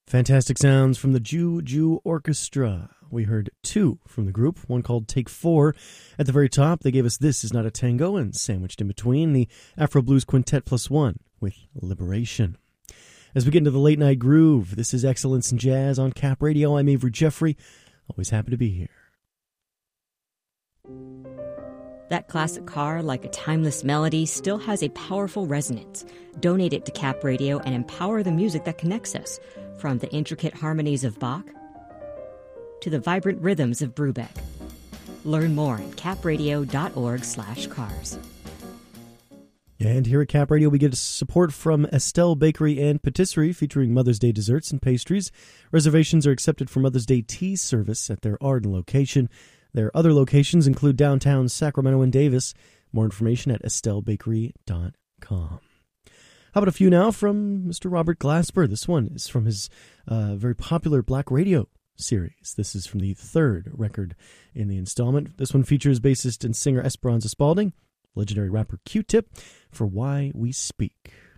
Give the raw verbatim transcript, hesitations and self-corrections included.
Fantastic sounds from the Jew Jew Orchestra. We heard two from the group, one called Take Four. At the very top, they gave us This Is Not a Tango, and sandwiched in between, the Afro Blues Quintet Plus One with Liberation. As we get into the late night groove, this is Excellence in Jazz on Cap Radio. I'm Avery Jeffrey. Always happy to be here. That classic car, like a timeless melody, still has a powerful resonance. Donate it to Cap Radio and empower the music that connects us, from the intricate harmonies of Bach to the vibrant rhythms of Brubeck. Learn more at capradio.org slash cars. And here at Cap Radio, we get support from Estelle Bakery and Patisserie, featuring Mother's Day desserts and pastries. Reservations are accepted for Mother's Day tea service at their Arden location. Their other locations include downtown Sacramento and Davis. More information at estelle bakery dot com. How about a few now from Mister Robert Glasper? This one is from his uh, very popular Black Radio series. This is from the third record in the installment. This one features bassist and singer Esperanza Spalding, legendary rapper Q-Tip, for Why We Speak.